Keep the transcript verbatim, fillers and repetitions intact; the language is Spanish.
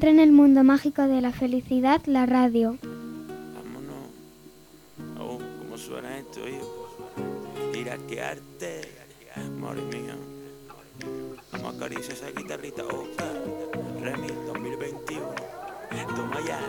Entra en el mundo mágico de la felicidad, la radio. Vámonos. Oh, ¿cómo suena esto, hijo? Iraquearte, madre mía. Vamos a acariciar esa guitarrita. Oh, Remy dos mil veintiuno. Toma ya,